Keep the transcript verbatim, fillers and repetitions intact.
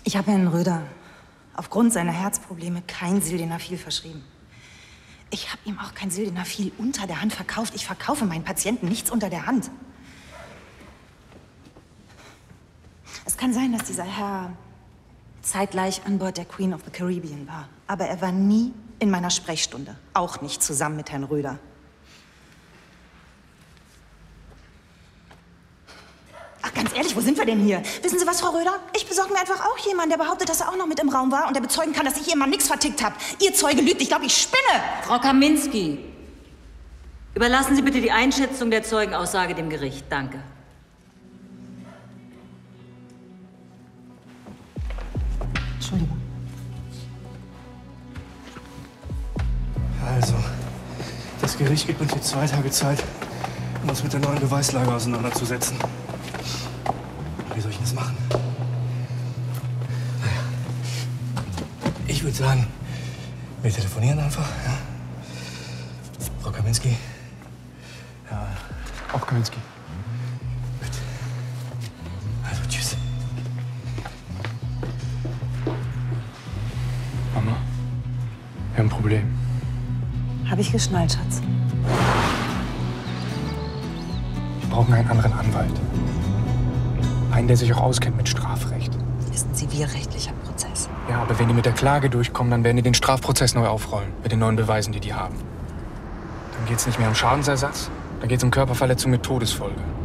Ich habe Herrn Röder aufgrund seiner Herzprobleme kein Sildenafil verschrieben. Ich habe ihm auch kein Sildenafil unter der Hand verkauft. Ich verkaufe meinen Patienten nichts unter der Hand. Es kann sein, dass dieser Herr zeitgleich an Bord der Queen of the Caribbean war. Aber er war nie in meiner Sprechstunde. Auch nicht zusammen mit Herrn Röder. Ach, ganz ehrlich, wo sind wir denn hier? Wissen Sie was, Frau Röder? Ich besorge mir einfach auch jemanden, der behauptet, dass er auch noch mit im Raum war und der bezeugen kann, dass ich Ihrem Mann nichts vertickt habe. Ihr Zeuge lügt. Ich glaube, ich spinne. Frau Kaminski, überlassen Sie bitte die Einschätzung der Zeugenaussage dem Gericht. Danke. Entschuldigung. Also, das Gericht gibt uns jetzt zwei Tage Zeit, um uns mit der neuen Beweislage auseinanderzusetzen. Wie soll ich das machen? Naja, ich würde sagen, wir telefonieren einfach. Ja? Frau Kaminski? Ja, auch Kaminski. Gut. Also, tschüss. Mama, wir haben ein Problem. Habe ich geschnallt, Schatz. Wir brauchen einen anderen Anwalt. Einen, der sich auch auskennt mit Strafrecht. Ist ein zivilrechtlicher Prozess. Ja, aber wenn die mit der Klage durchkommen, dann werden die den Strafprozess neu aufrollen. Mit den neuen Beweisen, die die haben. Dann geht's nicht mehr um Schadensersatz, dann geht's um Körperverletzung mit Todesfolge.